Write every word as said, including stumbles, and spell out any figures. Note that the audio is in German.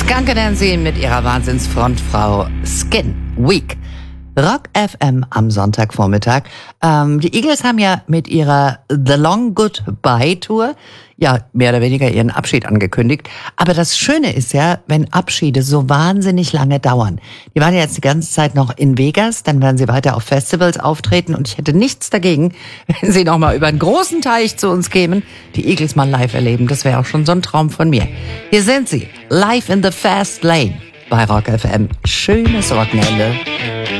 Skunk Nancy mit ihrer Wahnsinnsfrontfrau Skin Week. Rock F M am Sonntagvormittag. Ähm, die Eagles haben ja mit ihrer The Long Goodbye Tour ja mehr oder weniger ihren Abschied angekündigt. Aber das Schöne ist ja, wenn Abschiede so wahnsinnig lange dauern. Die waren ja jetzt die ganze Zeit noch in Vegas, dann werden sie weiter auf Festivals auftreten und ich hätte nichts dagegen, wenn sie nochmal über einen großen Teich zu uns kämen, die Eagles mal live erleben. Das wäre auch schon so ein Traum von mir. Hier sind sie, live in the fast lane bei Rock F M. Schönes Wochenende.